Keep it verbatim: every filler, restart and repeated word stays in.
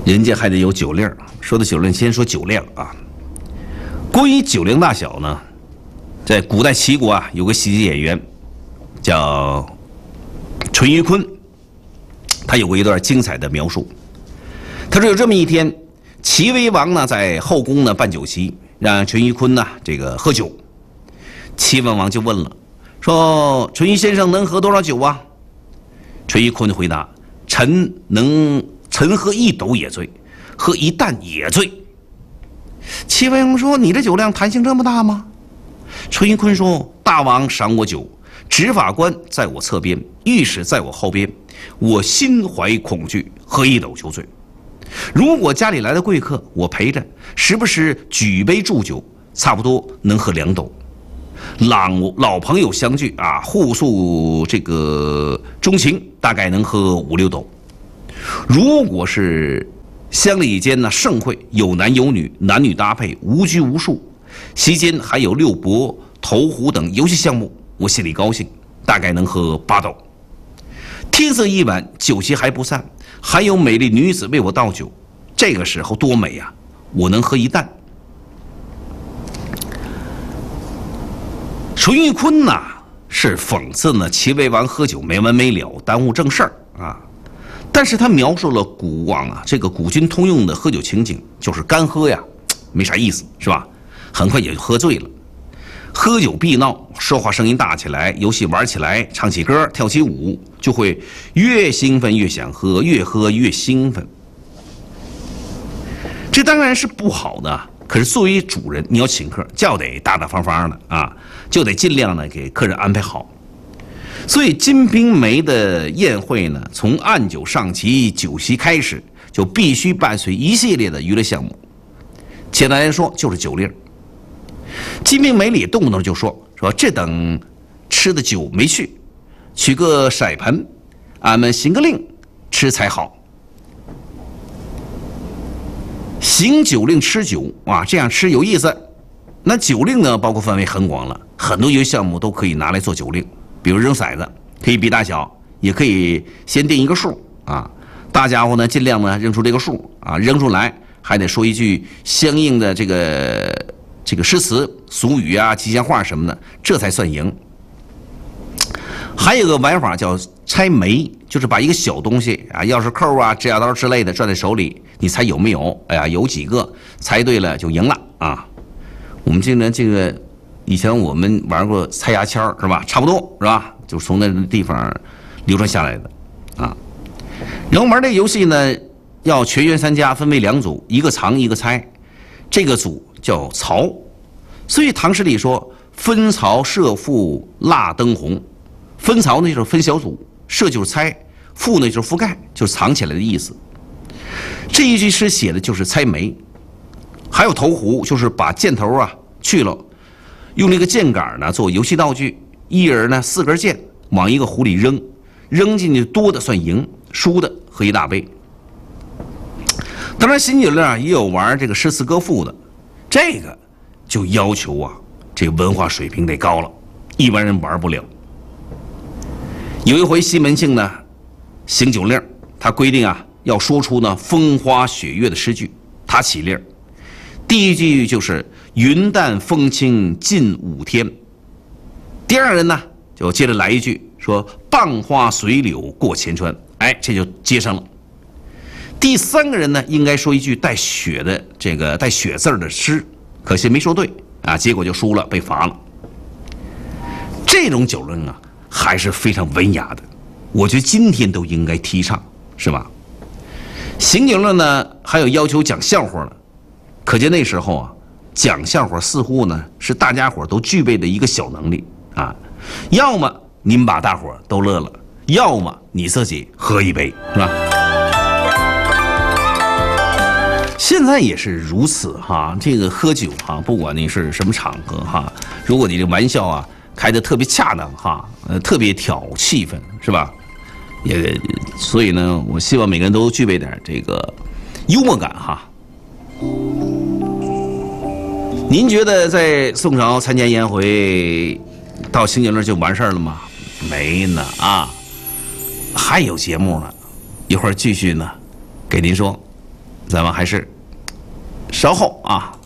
人家还得有酒令。说到酒令，先说酒量啊。关于酒量大小呢，在古代齐国啊，有个喜剧演员叫淳于髡，他有过一段精彩的描述。他说有这么一天，齐威王呢在后宫呢办酒席，让淳于髡呢这个喝酒。齐文王就问了，说淳于先生能喝多少酒啊？淳于髡回答：臣能，臣喝一斗也醉，喝一担也醉。齐威王说：你这酒量弹性这么大吗？淳于髡说：大王赏我酒，执法官在我侧边，御史在我后边，我心怀恐惧，喝一斗就醉。如果家里来的贵客，我陪着，时不时举杯祝酒，差不多能喝两斗。老老朋友相聚啊，互诉这个衷情，大概能喝五六斗。如果是乡里间呢盛会，有男有女，男女搭配，无拘无束，席间还有六博、投壶等游戏项目，我心里高兴，大概能喝八斗。天色已晚，酒席还不散，还有美丽女子为我倒酒，这个时候多美呀、啊！我能喝一担。淳于髡呐是讽刺呢齐威王喝酒没完没了，耽误正事儿啊。但是他描述了古往啊这个古今通用的喝酒情景，就是干喝呀，没啥意思，是吧？很快也就喝醉了。喝酒必闹，说话声音大起来，游戏玩起来，唱起歌，跳起舞，就会越兴奋越想喝，越喝越兴奋。这当然是不好的，可是作为主人，你要请客，就得大大方方的啊，就得尽量的给客人安排好。所以《金瓶梅》的宴会呢，从按酒上齐、酒席开始，就必须伴随一系列的娱乐项目。简单来说，就是酒令。《金瓶梅》里动不动就说说这等吃的酒没去，取个骰盆，俺们行个令，吃才好。行酒令吃酒啊，这样吃有意思。那酒令呢，包括范围很广了，很多游戏项目都可以拿来做酒令。比如扔骰子，可以比大小，也可以先定一个数啊。大家伙呢，尽量呢扔出这个数啊，扔出来还得说一句相应的这个这个诗词、俗语啊、吉祥话什么的，这才算赢。还有个玩法叫猜枚，就是把一个小东西啊，钥匙扣啊、指甲刀之类的攥在手里，你猜有没有？哎呀，有几个，猜对了就赢了啊。我们今年这个。以前我们玩过猜牙签是吧？差不多是吧？就是从那个地方流传下来的啊。然后玩这个游戏呢，要全员参加，分为两组，一个藏一个猜。这个组叫槽，所以唐诗里说分槽设覆蜡灯红。分槽呢就是分小组，设就是猜，覆呢就是覆盖，就是藏起来的意思。这一句诗写的就是猜枚。还有投壶，就是把箭头啊去了。用这个箭杆呢做游戏道具，一人呢四根箭往一个壶里扔，扔进去多的算赢，输的喝一大杯。当然新酒令啊也有玩这个诗词歌赋的，这个就要求啊这个文化水平得高了，一般人玩不了。有一回西门庆呢行酒令，他规定啊要说出呢风花雪月的诗句，他起令，第一句就是云淡风轻近五天。第二人呢就接着来一句说傍花随柳过千川，哎，这就接上了。第三个人呢应该说一句带雪的这个带雪字的诗，可惜没说对啊，结果就输了，被罚了。这种酒令啊还是非常文雅的，我觉得今天都应该提倡，是吧？行酒令呢还有要求讲笑话了，可见那时候啊讲笑话似乎呢是大家伙都具备的一个小能力啊，要么您把大伙都乐了，要么你自己喝一杯，是吧？现在也是如此哈，这个喝酒哈，不管你是什么场合哈，如果你这玩笑啊开得特别恰当哈，呃，特别挑气氛，是吧？也所以呢，我希望每个人都具备点这个幽默感哈。您觉得在宋朝参加宴会到行酒令就完事儿了吗？没呢啊，还有节目呢，一会儿继续呢，给您说。 咱们还是稍后啊